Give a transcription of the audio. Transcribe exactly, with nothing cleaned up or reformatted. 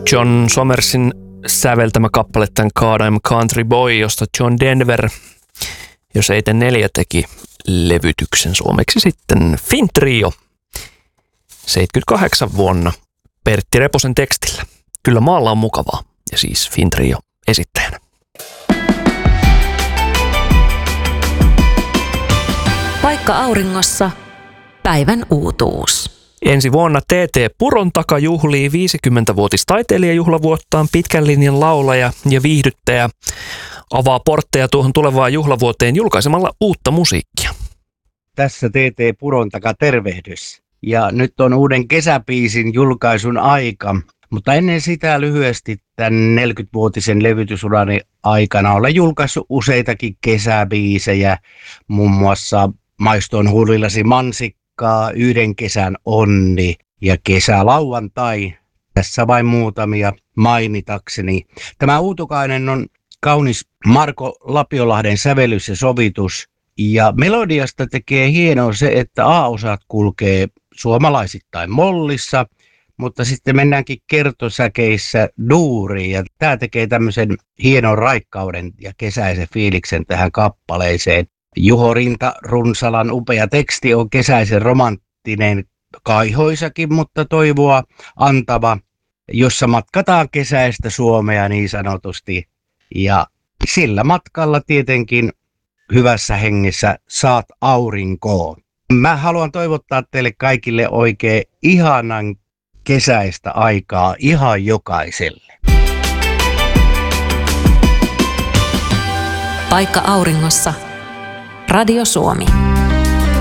John Somersin säveltämä kappale tämän God I'm Country Boy, josta John Denver jo seitsemänkymmentäneljä teki levytyksen suomeksi sitten Fin Trio seitsemänkymmentäkahdeksan vuonna Pertti Reposen tekstillä. Kyllä maalla on mukavaa ja siis Fin Trio esittäjänä. Paikka auringossa. Päivän uutuus. Ensi vuonna T T Purontaka juhlii viisikymmentävuotistaiteilijajuhlavuottaan. Pitkän linjan laulaja ja viihdyttäjä avaa portteja tuohon tulevaan juhlavuoteen julkaisemalla uutta musiikkia. Tässä T T Purontaka tervehdys. Ja nyt on uuden kesäbiisin julkaisun aika. Mutta ennen sitä lyhyesti tämän neljäkymmenvuotisen levytysurani aikana olen julkaissut useitakin kesäbiisejä. Muun muassa Maistoon huulillasi mansikkaa, Yhden kesän onni ja Kesälauantai. Tässä vain muutamia mainitakseni. Tämä Uutukainen on kaunis Marko Lapiolahden sävellys ja sovitus. Ja melodiasta tekee hienoa se, että A-osat kulkee suomalaisittain mollissa, mutta sitten mennäänkin kertosäkeissä duuriin. Ja tämä tekee tämmöisen hienon raikkauden ja kesäisen fiiliksen tähän kappaleeseen. Juho Rinta-Runsalan upea teksti on kesäisen romanttinen, kaihoisakin, mutta toivoa antava, jossa matkataan kesäistä Suomea niin sanotusti. Ja sillä matkalla tietenkin hyvässä hengessä saat aurinkoon. Mä haluan toivottaa teille kaikille oikein ihanan kesäistä aikaa ihan jokaiselle. Paikka auringossa. Radio Suomi.